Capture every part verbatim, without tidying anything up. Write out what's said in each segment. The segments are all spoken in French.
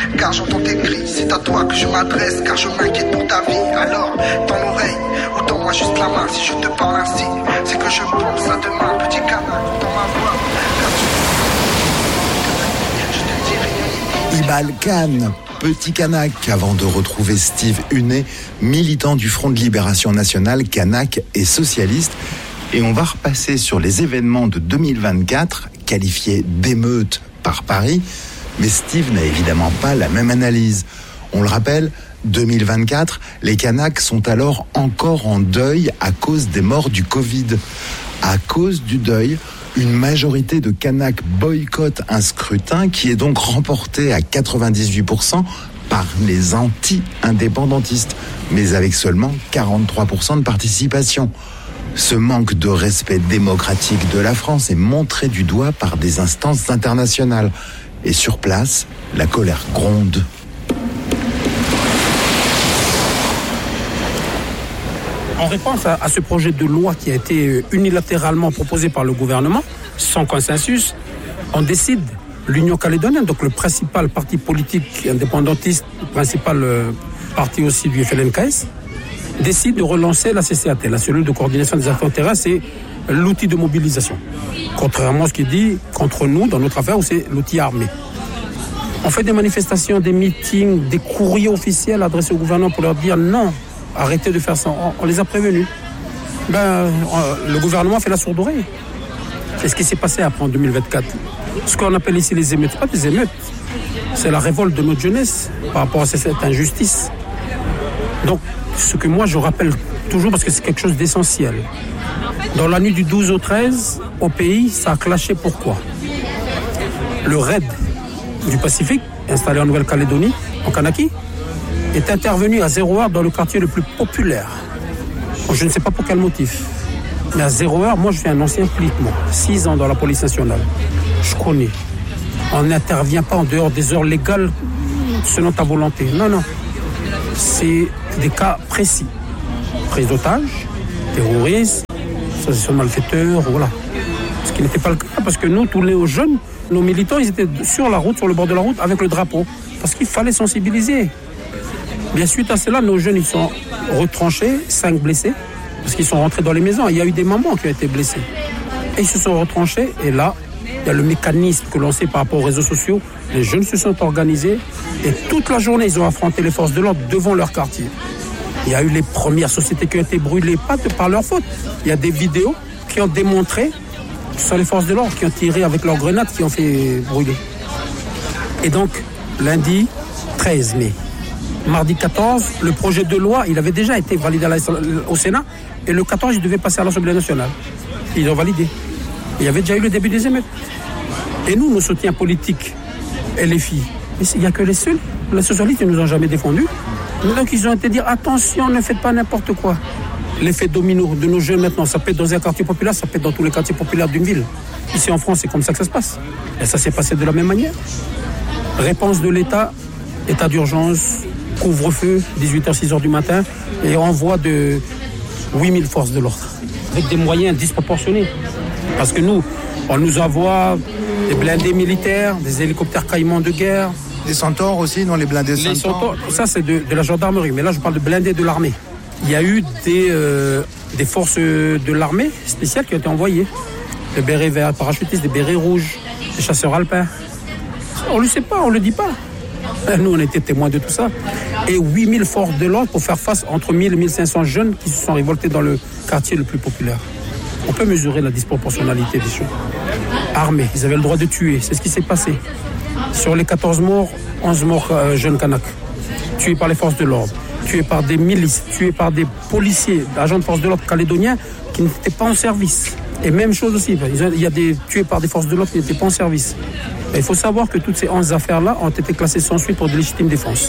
car j'entends tes cris. C'est à toi que je m'adresse, car je m'inquiète pour ta vie. Alors, tends l'oreille, ou tends-moi juste la main. Si je te parle ainsi, c'est que je pense à demain. Petit canard, dans ma voix, car tu... je te dirai... Ibal Khan, Petit Kanak, avant de retrouver Steve Hunet, militant du Front de Libération Nationale, Kanak et socialiste. Et on va repasser sur les événements de deux mille vingt-quatre, qualifiés d'émeute par Paris. Mais Steve n'a évidemment pas la même analyse. On le rappelle, deux mille vingt-quatre, les Kanaks sont alors encore en deuil à cause des morts du Covid. À cause du deuil, une majorité de Kanaks boycottent un scrutin qui est donc remporté à quatre-vingt-dix-huit pour cent par les anti-indépendantistes, mais avec seulement quarante-trois pour cent de participation. Ce manque de respect démocratique de la France est montré du doigt par des instances internationales. Et sur place, la colère gronde. En réponse à, à ce projet de loi qui a été unilatéralement proposé par le gouvernement, sans consensus, on décide, l'Union calédonienne, donc le principal parti politique indépendantiste, le principal euh, parti aussi du F L N K S, décide de relancer la C C A T, la cellule de coordination des affaires terrestres, c'est l'outil de mobilisation. Contrairement à ce qui est dit contre nous, dans notre affaire, où c'est l'outil armé. On fait des manifestations, des meetings, des courriers officiels adressés au gouvernement pour leur dire non, arrêtez de faire ça. On, on les a prévenus. Ben, on, le gouvernement fait la sourde oreille. C'est ce qui s'est passé après en deux mille vingt-quatre. Ce qu'on appelle ici les émeutes, pas des émeutes. C'est la révolte de notre jeunesse par rapport à cette injustice. Donc, ce que moi je rappelle toujours, parce que c'est quelque chose d'essentiel. Dans la nuit du douze au treize, au pays, ça a clashé pourquoi ? Le raid du Pacifique, installé en Nouvelle-Calédonie, en Kanaki, est intervenu à zéro heure dans le quartier le plus populaire. Je ne sais pas pour quel motif. Mais à zéro heure, moi je suis un ancien flic, moi. Six ans dans la police nationale. Je connais. On n'intervient pas en dehors des heures légales selon ta volonté. Non, non. C'est des cas précis. Prise d'otages, terroristes, association de malfaiteurs, voilà. Ce qui n'était pas le cas, parce que nous, tous les jeunes, nos militants, ils étaient sur la route, sur le bord de la route, avec le drapeau. Parce qu'il fallait sensibiliser. Bien suite à cela, nos jeunes, ils sont retranchés, cinq blessés, parce qu'ils sont rentrés dans les maisons. Il y a eu des mamans qui ont été blessées. Et ils se sont retranchés, et là, il y a le mécanisme que l'on sait par rapport aux réseaux sociaux. Les jeunes se sont organisés, et toute la journée, ils ont affronté les forces de l'ordre devant leur quartier. Il y a eu les premières sociétés qui ont été brûlées, pas de par leur faute. Il y a des vidéos qui ont démontré que ce sont les forces de l'ordre qui ont tiré avec leurs grenades qui ont fait brûler. Et donc, lundi treize mai, mardi quatorze, le projet de loi, il avait déjà été validé au Sénat, et le quatorze, il devait passer à l'Assemblée nationale. Ils ont validé. Il y avait déjà eu le début des émeutes. Et nous, nos soutiens politiques, et les filles, il n'y a que les seuls. Les socialistes ne nous ont jamais défendus. Donc ils ont été dire attention, ne faites pas n'importe quoi. L'effet domino de nos jeunes maintenant, ça peut être dans un quartier populaire, ça peut être dans tous les quartiers populaires d'une ville. Ici en France, c'est comme ça que ça se passe. Et ça s'est passé de la même manière. Réponse de l'État, état d'urgence, couvre-feu, dix-huit heures, six heures du matin, et envoi de huit mille forces de l'ordre. Avec des moyens disproportionnés. Parce que nous, on nous envoie des blindés militaires, des hélicoptères caïmans de guerre. Des centaures aussi, non, les blindés les centaures. centaures, ça c'est de, de la gendarmerie, mais là je parle de blindés de l'armée. Il y a eu des, euh, des forces de l'armée spéciales qui ont été envoyées. Des bérets verts parachutistes, des bérets rouges, des chasseurs alpins. On ne le sait pas, on ne le dit pas. Nous on était témoins de tout ça. Et huit mille forces de l'ordre pour faire face entre mille et mille cinq cents jeunes qui se sont révoltés dans le quartier le plus populaire. On peut mesurer la disproportionnalité des choses. Armés, ils avaient le droit de tuer, c'est ce qui s'est passé. Sur les quatorze morts, onze morts euh, jeunes Kanaks, tués par les forces de l'ordre, tués par des milices, tués par des policiers, agents de forces de l'ordre calédoniens qui n'étaient pas en service. Et même chose aussi, il y a des tués par des forces de l'ordre qui n'étaient pas en service. Et il faut savoir que toutes ces onze affaires-là ont été classées sans suite pour de légitime défense.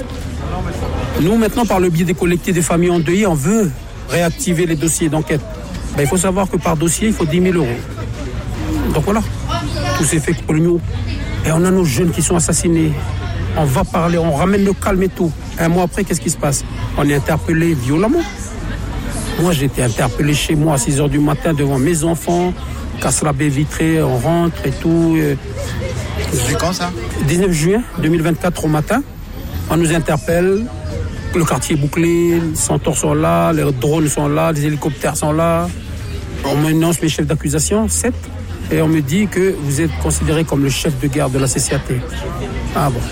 Nous, maintenant, par le biais des collectifs des familles endeuillées, on veut réactiver les dossiers d'enquête. Ben, il faut savoir que par dossier, il faut dix mille euros. Donc voilà, tout s'est fait pour nous. Et on a nos jeunes qui sont assassinés. On va parler, on ramène le calme et tout. Un mois après, qu'est-ce qui se passe ? On est interpellé violemment. Moi, j'ai été interpellé chez moi à six heures du matin devant mes enfants. Casse la baie vitrée, on rentre et tout. C'est quand ça ? dix-neuf juin deux mille vingt-quatre au matin. On nous interpelle, le quartier est bouclé, les centaures sont là, les drones sont là, les hélicoptères sont là. On m'annonce mes chefs d'accusation, sept, et on me dit que vous êtes considéré comme le chef de guerre de la C C A T. Ah bon.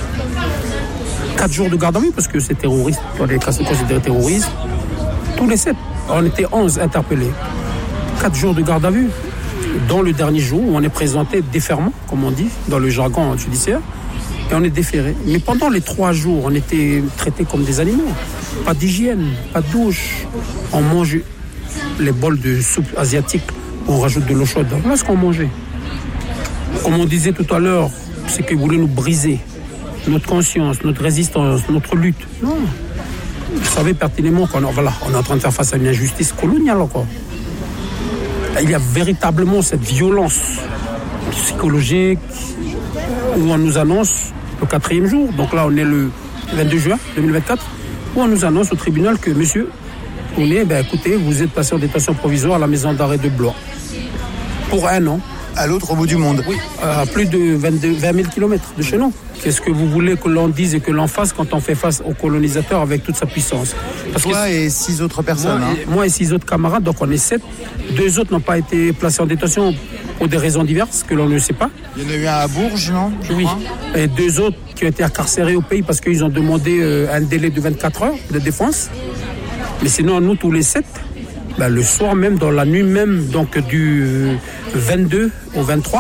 Quatre jours de garde à vue parce que c'est terroriste, on est considéré terroriste. Tous les sept, on était onze interpellés. Quatre jours de garde à vue, dont le dernier jour où on est présenté déferment, comme on dit, dans le jargon judiciaire, et on est déféré. Mais pendant les trois jours, on était traités comme des animaux. Pas d'hygiène, pas de douche. On mange les bols de soupe asiatique, on rajoute de l'eau chaude. Voilà ce qu'on mangeait. Comme on disait tout à l'heure, c'est qu'ils voulaient nous briser. Notre conscience, notre résistance, notre lutte. Non. Vous savez pertinemment qu'on voilà, on est en train de faire face à une injustice coloniale encore. Il y a véritablement cette violence psychologique où on nous annonce le quatrième jour, donc là on est le vingt-deux juin deux mille vingt-quatre, où on nous annonce au tribunal que monsieur, on est, ben écoutez, vous êtes placé en détention provisoire à la maison d'arrêt de Blois pour un an. À l'autre bout du monde. Oui, à plus de vingt-deux, vingt mille kilomètres de chez nous. Qu'est-ce que vous voulez que l'on dise et que l'on fasse quand on fait face aux colonisateurs avec toute sa puissance? Parce Toi que et six autres personnes. Moi, hein. et, moi et six autres camarades, donc on est sept. Deux autres n'ont pas été placés en détention pour des raisons diverses que l'on ne sait pas. Il y en a eu un à Bourges, non? Oui. Et deux autres qui ont été incarcérés au pays parce qu'ils ont demandé euh, un délai de vingt-quatre heures de défense. Mais sinon, nous, tous les sept, ben, le soir même, dans la nuit même, donc du vingt-deux au vingt-trois,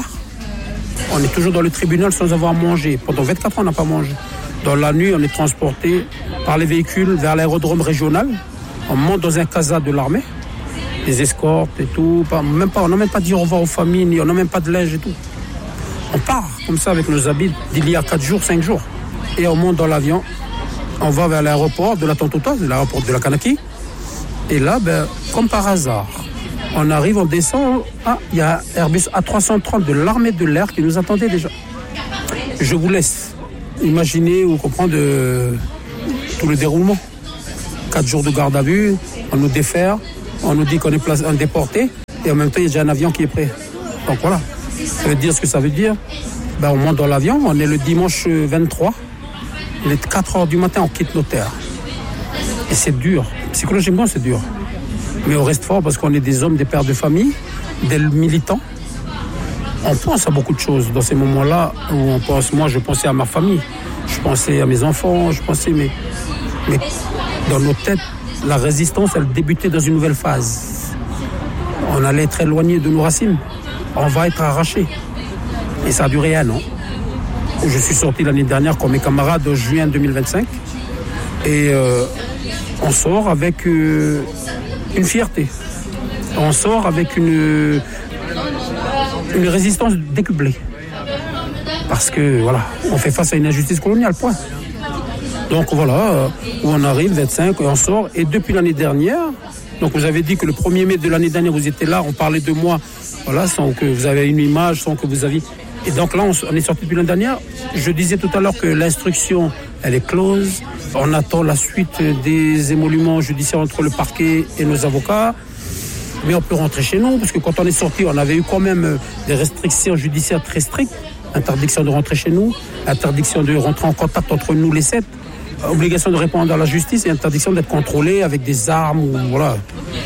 on est toujours dans le tribunal sans avoir mangé. Pendant vingt-quatre ans, on n'a pas mangé. Dans la nuit, on est transporté par les véhicules vers l'aérodrome régional. On monte dans un casa de l'armée, des escortes et tout. Pas, même pas, on n'a même pas dit au revoir aux familles, on n'a même pas de linge et tout. On part comme ça avec nos habits d'il y a quatre jours, cinq jours. Et on monte dans l'avion. On va vers l'aéroport de la Tontouta, l'aéroport de la Kanaki. Et là, ben, comme par hasard, on arrive, on descend. Ah, il y a un Airbus A trois cent trente de l'armée de l'air qui nous attendait déjà. Je vous laisse imaginer ou comprendre euh, tout le déroulement. Quatre jours de garde à vue, on nous défère, on nous dit qu'on est placé, on est déporté, et en même temps, il y a déjà un avion qui est prêt. Donc voilà, ça veut dire ce que ça veut dire. Ben, on monte dans l'avion, on est le dimanche vingt-trois. Il est quatre heures du matin, on quitte nos terres. Et c'est dur. Psychologiquement, c'est dur. Mais on reste fort parce qu'on est des hommes, des pères de famille, des militants. On pense à beaucoup de choses dans ces moments-là où on pense, moi, je pensais à ma famille, je pensais à mes enfants, je pensais, mais, mais dans nos têtes, la résistance, elle débutait dans une nouvelle phase. On allait être éloigné de nos racines. On va être arraché. Et ça a duré un an. Je suis sorti l'année dernière comme mes camarades en juin deux mille vingt-cinq. Et euh, on sort avec euh, une fierté. On sort avec une, une résistance décuplée. Parce que, voilà, on fait face à une injustice coloniale, point. Donc voilà, euh, où on arrive, vingt-cinq, et on sort. Et depuis l'année dernière, donc vous avez dit que le premier mai de l'année dernière, vous étiez là, on parlait de moi, voilà, sans que vous avez une image, sans que vous aviez... Et donc là, on, on est sorti depuis l'année dernière. Je disais tout à l'heure que l'instruction, elle est close. On attend la suite des émoluments judiciaires entre le parquet et nos avocats. Mais on peut rentrer chez nous, parce que quand on est sorti, on avait eu quand même des restrictions judiciaires très strictes. Interdiction de rentrer chez nous, interdiction de rentrer en contact entre nous les sept, obligation de répondre à la justice et interdiction d'être contrôlé avec des armes, ou voilà.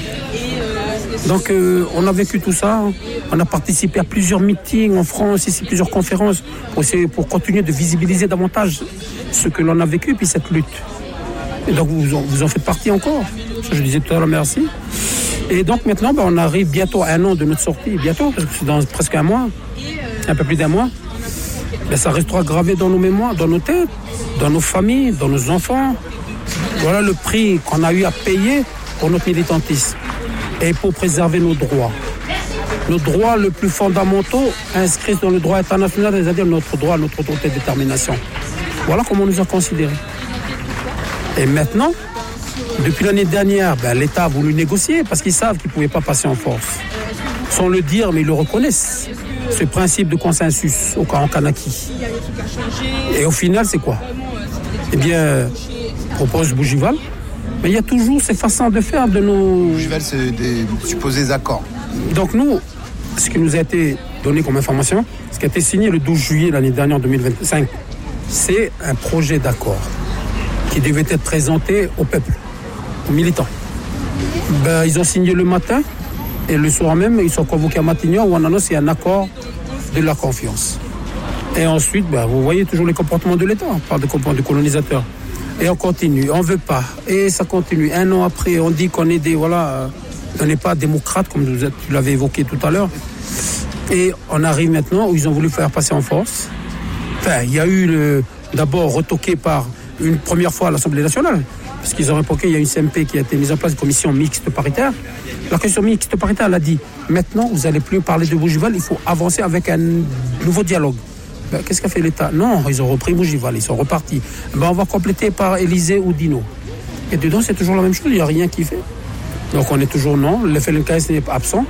Donc euh, on a vécu tout ça, on a participé à plusieurs meetings en France, ici plusieurs conférences, pour, essayer, pour continuer de visibiliser davantage ce que l'on a vécu, puis cette lutte. Et donc vous en, vous en faites partie encore, je disais tout à l'heure merci. Et donc maintenant ben, on arrive bientôt à un an de notre sortie, bientôt, parce que c'est dans presque un mois, un peu plus d'un mois. Ben, ça restera gravé dans nos mémoires, dans nos têtes, dans nos familles, dans nos enfants. Voilà le prix qu'on a eu à payer pour notre militantisme et pour préserver nos droits. Nos droits les plus fondamentaux inscrits dans le droit international, c'est-à-dire notre droit à notre autodétermination. Voilà comment on nous a considérés. Et maintenant, depuis l'année dernière, ben, l'État a voulu négocier parce qu'ils savent qu'ils ne pouvaient pas passer en force. Sans le dire, mais ils le reconnaissent. Ce principe de consensus au en Kanaki. Et au final, c'est quoi? Eh bien, propose Bougival, mais il y a toujours ces façons de faire de nos... Bougival, c'est des supposés accords. Donc nous, ce qui nous a été donné comme information, ce qui a été signé le douze juillet l'année dernière, deux mille vingt-cinq, c'est un projet d'accord. qui devait être présenté au peuple, aux militants. Ben, ils ont signé le matin et le soir même, ils sont convoqués à Matignon où on annonce un accord de la confiance. Et ensuite, ben, vous voyez toujours les comportements de l'État, on parle de comportements de colonisateurs. Et on continue, on ne veut pas. Et ça continue. Un an après, on dit qu'on est des, voilà, on n'est pas démocrate, comme vous, êtes, vous l'avez évoqué tout à l'heure. Et on arrive maintenant où ils ont voulu faire passer en force. Enfin, il y a eu le, d'abord retoqué par une première fois à l'Assemblée nationale, parce qu'ils ont révoqué, il y a une C M P qui a été mise en place, une commission mixte paritaire. La commission mixte paritaire, elle a dit, maintenant, vous n'allez plus parler de Bougival, il faut avancer avec un nouveau dialogue. Ben, qu'est-ce qu'a fait l'État? Non, ils ont repris Bougival, ils sont repartis. Ben, on va compléter par Élysée ou Dino. Et dedans, c'est toujours la même chose, il n'y a rien qui fait. Donc on est toujours non, le F L N K S n'est pas absent.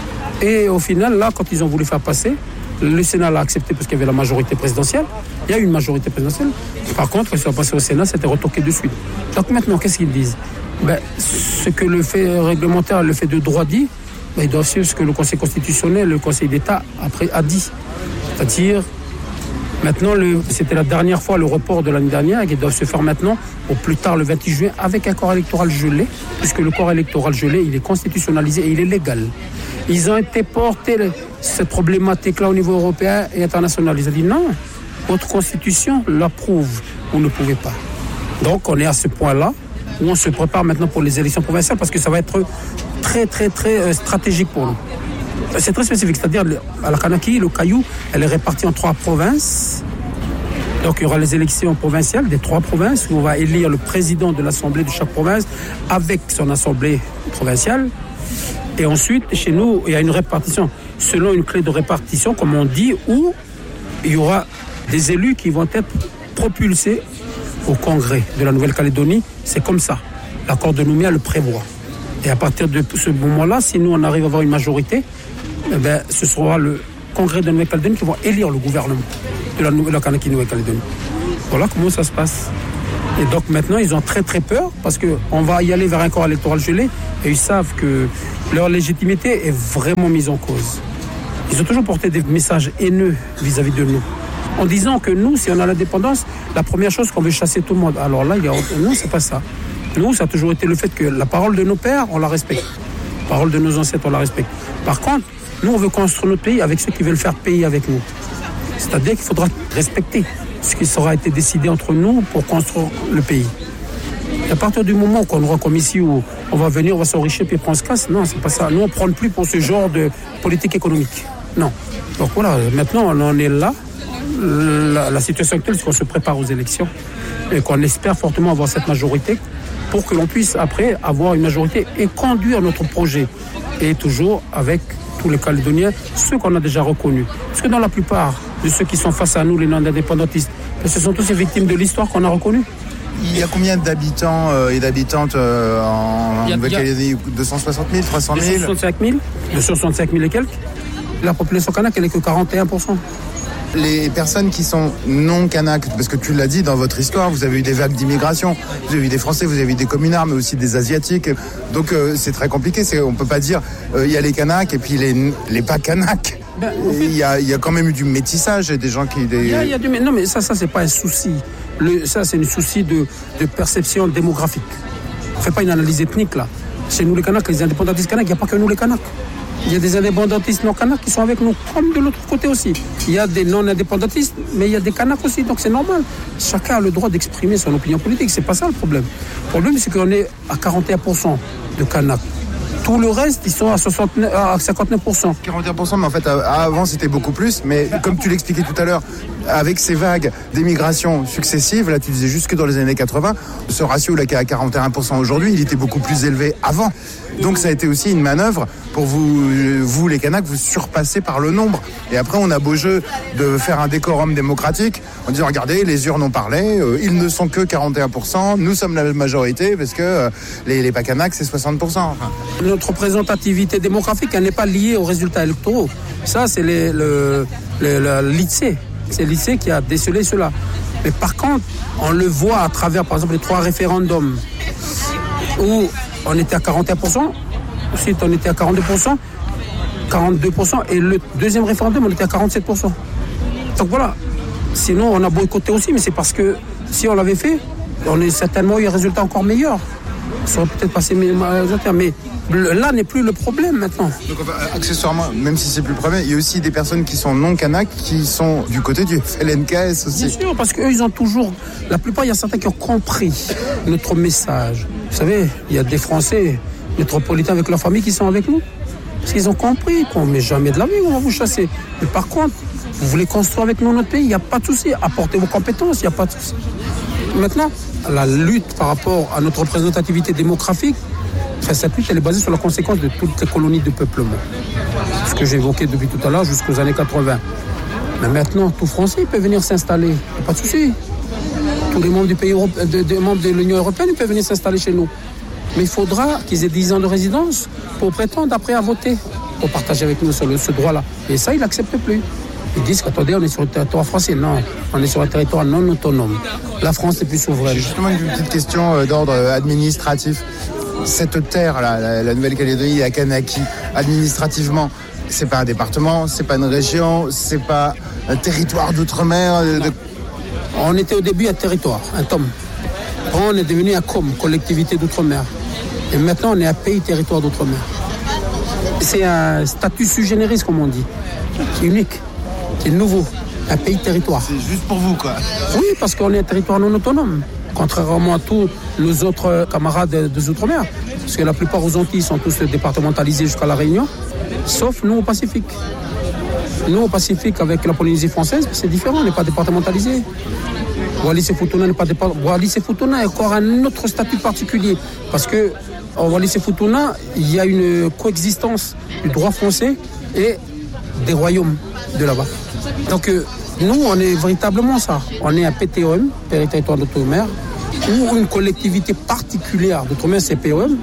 Et au final, là, quand ils ont voulu faire passer, le Sénat l'a accepté parce qu'il y avait la majorité présidentielle. Il y a eu une majorité présidentielle. Par contre, quand ils sont passés au Sénat, c'était retoqué de suite. Donc maintenant, qu'est-ce qu'ils disent? Ben, ce que le fait réglementaire, le fait de droit dit, ben, ils doivent suivre ce que le Conseil constitutionnel, le Conseil d'État après, a dit. C'est-à-dire, maintenant, le, c'était la dernière fois le report de l'année dernière et qui doit se faire maintenant, au plus tard le vingt-huit juin, avec un corps électoral gelé, puisque le corps électoral gelé, il est constitutionnalisé et il est légal. Ils ont été portés, cette problématique-là, au niveau européen et international. Ils ont dit non, votre constitution l'approuve, vous ne pouvez pas. Donc, on est à ce point-là où on se prépare maintenant pour les élections provinciales parce que ça va être très, très, très stratégique pour nous. C'est très spécifique, c'est-à-dire à la Kanaki, le Caillou, elle est répartie en trois provinces. Donc il y aura les élections provinciales des trois provinces où on va élire le président de l'assemblée de chaque province avec son assemblée provinciale. Et ensuite, chez nous, il y a une répartition selon une clé de répartition, comme on dit, où il y aura des élus qui vont être propulsés au Congrès de la Nouvelle-Calédonie. C'est comme ça. L'accord de Nouméa le prévoit. Et à partir de ce moment-là, si nous, on arrive à avoir une majorité, eh bien, ce sera le Congrès de Nouvelle-Calédonie qui va élire le gouvernement de la, la Kanaki Nouvelle-Calédonie. Voilà comment ça se passe. Et donc maintenant, ils ont très très peur parce qu'on va y aller vers un corps électoral gelé et ils savent que leur légitimité est vraiment mise en cause. Ils ont toujours porté des messages haineux vis-à-vis de nous, en disant que nous, si on a l'indépendance, la première chose qu'on veut chasser tout le monde. Alors là, il y a... non, c'est pas ça. Nous, ça a toujours été le fait que la parole de nos pères, on la respecte. La parole de nos ancêtres, on la respecte. Par contre, nous, on veut construire notre pays avec ceux qui veulent faire pays avec nous. C'est-à-dire qu'il faudra respecter ce qui sera été décidé entre nous pour construire le pays. Et à partir du moment qu'on aura comme ici où on va venir, on va s'enrichir puis on se casse, non, c'est pas ça. Nous, on ne prend plus pour ce genre de politique économique. Non. Donc voilà, maintenant, on en est là. La, la situation actuelle, c'est qu'on se prépare aux élections et qu'on espère fortement avoir cette majorité pour que l'on puisse après avoir une majorité et conduire notre projet. Et toujours avec tous les Calédoniens, ceux qu'on a déjà reconnus. Parce que dans la plupart de ceux qui sont face à nous, les non-indépendantistes, ce sont tous ces victimes de l'histoire qu'on a reconnues. Il y a combien d'habitants euh, et d'habitantes euh, en Nouvelle-Calédonie? deux cent soixante mille, trois cent mille? deux cent soixante-cinq mille, deux cent soixante-cinq mille et quelques. La population kanak, elle n'est que quarante et un pour cent. Les personnes qui sont non kanak, parce que tu l'as dit dans votre histoire, vous avez eu des vagues d'immigration, vous avez eu des Français, vous avez eu des communards, mais aussi des Asiatiques. Donc euh, c'est très compliqué. C'est, on ne peut pas dire il euh, y a les kanaks et puis les, les pas kanaks. Ben, il fait... y, a, y a quand même eu du métissage et des gens qui... Des... Il y a, il y a du... Non, mais ça, ça c'est pas un souci. Le, ça, c'est un souci de, de perception démographique. On ne fait pas une analyse ethnique, là. Chez nous, les kanaks, les indépendantistes kanaks, il n'y a pas que nous, les kanaks. Il y a des indépendantistes non kanaks qui sont avec nous, comme de l'autre côté aussi. Il y a des non-indépendantistes, mais il y a des kanaks aussi, donc c'est normal. Chacun a le droit d'exprimer son opinion politique, c'est pas ça le problème. Le problème, c'est qu'on est à quarante et un pour cent de kanaks. Tout le reste, ils sont à, soixante-neuf, à cinquante-neuf pour cent. quarante et un pour cent, mais en fait, avant, c'était beaucoup plus. Mais comme tu l'expliquais tout à l'heure, avec ces vagues d'émigration successives, là, tu disais juste que dans les années quatre-vingts, ce ratio-là qui est à quarante et un pour cent aujourd'hui, il était beaucoup plus élevé avant. Donc ça a été aussi une manœuvre pour vous, vous les Kanaks, vous surpasser par le nombre. Et après, on a beau jeu de faire un décorum démocratique en disant, regardez, les urnes ont parlé, euh, ils ne sont que quarante et un pour cent, nous sommes la majorité parce que euh, les, les pas Kanaks, c'est soixante pour cent. Enfin. Notre représentativité démographique, elle n'est pas liée aux résultats électoraux. Ça, c'est les, le, le, le l'I T S E. C'est l'I T S E qui a décelé cela. Mais par contre, on le voit à travers, par exemple, les trois référendums où on était à quarante et un pour cent, ensuite on était à quarante-deux pour cent, quarante-deux pour cent, et le deuxième référendum, on était à quarante-sept pour cent. Donc voilà. Sinon, on a boycotté aussi, mais c'est parce que si on l'avait fait, on est certainement eu un résultat encore meilleur. Ça aurait peut-être passé mais là n'est plus le problème maintenant. Donc, enfin, accessoirement, même si c'est plus le problème, il y a aussi des personnes qui sont non Kanak qui sont du côté du F L N K S aussi. Bien sûr, parce qu'eux, ils ont toujours... La plupart, il y a certains qui ont compris notre message. Vous savez, il y a des Français métropolitains avec leur famille qui sont avec nous. Parce qu'ils ont compris qu'on ne met jamais de la vie, on va vous chasser. Mais par contre, vous voulez construire avec nous notre pays, il n'y a pas de souci. Apportez vos compétences, il n'y a pas de souci. Maintenant, la lutte par rapport à notre représentativité démographique, cette lutte, elle est basée sur la conséquence de toutes les colonies de peuplement. Ce que j'ai évoqué depuis tout à l'heure jusqu'aux années quatre-vingts. Mais maintenant, tout Français peut venir s'installer. Il n'y a pas de souci. Tous les membres du pays européen, de, de, membres de l'Union européenne peuvent venir s'installer chez nous. Mais il faudra qu'ils aient dix ans de résidence pour prétendre après à voter, pour partager avec nous ce, ce droit-là. Et ça, ils n'acceptent plus. Ils disent qu'attendez, on est sur le territoire français. Non, on est sur un territoire non autonome. La France est plus souveraine. Justement, une petite question d'ordre administratif. Cette terre, là, la, la Nouvelle-Calédonie, la Kanaki, administrativement, c'est pas un département, c'est pas une région, c'est pas un territoire d'outre-mer. De... On était au début un territoire, un T O M. Après, on est devenu un C O M, collectivité d'outre-mer. Et maintenant, on est un pays territoire d'outre-mer. C'est un statut sui generis, comme on dit, qui est unique, qui est nouveau, un pays territoire. C'est juste pour vous, quoi. Oui, parce qu'on est un territoire non autonome. Contrairement à tous nos autres camarades des Outre-mer. Parce que la plupart aux Antilles sont tous départementalisés jusqu'à la Réunion, sauf nous au Pacifique. Nous au Pacifique, avec la Polynésie française, c'est différent, on n'est pas départementalisé. Wallis et Futuna n'est pas départementalisé. Wallis et Futuna est encore un autre statut particulier. Parce que en Wallis et Futuna, il y a une coexistence du droit français et des royaumes de là-bas. Donc nous, on est véritablement ça. On est un P T O M, territoire d'outre-mer, ou une collectivité particulière d'outre-mer, c'est P O M.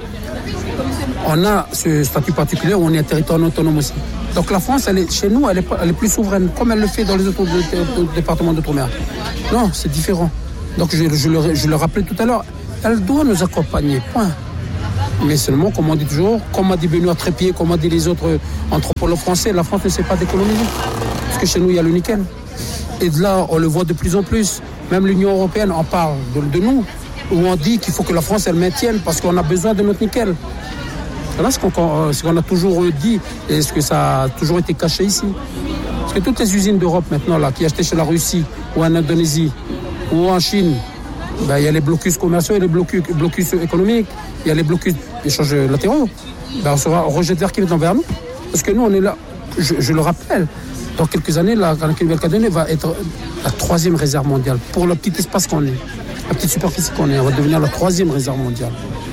On a ce statut particulier où on est un territoire autonome aussi. Donc la France, elle est, chez nous, elle est, elle est plus souveraine, comme elle le fait dans les autres départements d'outre-mer. Non, c'est différent. Donc je, je, le, je le rappelais tout à l'heure, elle doit nous accompagner, point. Mais seulement, comme on dit toujours, comme a dit Benoît Trépied, comme a dit les autres anthropologues français, la France ne sait pas décoloniser. Parce que chez nous, il y a le nickel. Et de là, on le voit de plus en plus. Même l'Union européenne en parle de, de nous, où on dit qu'il faut que la France, elle maintienne parce qu'on a besoin de notre nickel. Voilà ce qu'on, ce qu'on a toujours dit et ce que ça a toujours été caché ici. Parce que toutes les usines d'Europe maintenant, là, qui achetaient chez la Russie ou en Indonésie ou en Chine, ben, il y a les blocus commerciaux et les blocus, blocus économiques, il y a les blocus d'échanges latéraux. Ben, on, sera, on rejette vers qui maintenant vers nous. Parce que nous, on est là, je, je le rappelle, dans quelques années, la Nouvelle-Calédonie va être la troisième réserve mondiale. Pour le petit espace qu'on est, la petite superficie qu'on est, on va devenir la troisième réserve mondiale.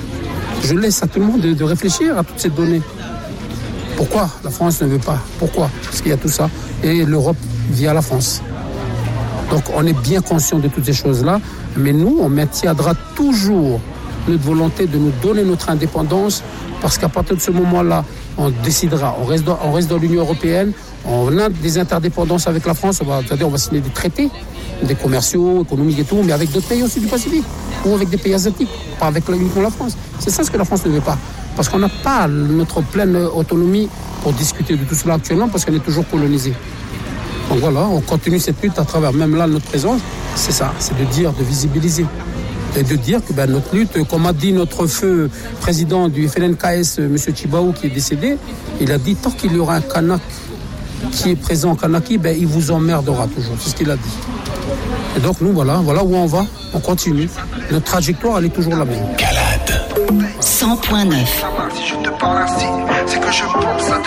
Je laisse à tout le monde de, de réfléchir à toutes ces données. Pourquoi la France ne veut pas? Pourquoi? Parce qu'il y a tout ça. Et l'Europe via la France. Donc on est bien conscient de toutes ces choses-là. Mais nous, on maintiendra toujours notre volonté de nous donner notre indépendance. Parce qu'à partir de ce moment-là, on décidera. On reste dans, on reste dans l'Union européenne. On a des interdépendances avec la France. On va, c'est-à-dire on va signer des traités, des commerciaux, économiques et tout, mais avec d'autres pays aussi du Pacifique. Ou avec des pays asiatiques, pas avec uniquement la France. C'est ça ce que la France ne veut pas. Parce qu'on n'a pas notre pleine autonomie pour discuter de tout cela actuellement, parce qu'on est toujours colonisé. Donc voilà, on continue cette lutte à travers même là notre présence. C'est ça, c'est de dire, de visibiliser. Et de dire que ben, notre lutte, comme a dit notre feu président du F L N K S, M. Chibaou, qui est décédé, il a dit tant qu'il y aura un Kanak qui est présent en Kanaki, ben, il vous emmerdera toujours. C'est ce qu'il a dit. Et donc nous, voilà, voilà où on va. On continue. Notre trajectoire, elle est toujours la même. Calade. cent point neuf. Si je te parle ainsi, c'est que je pense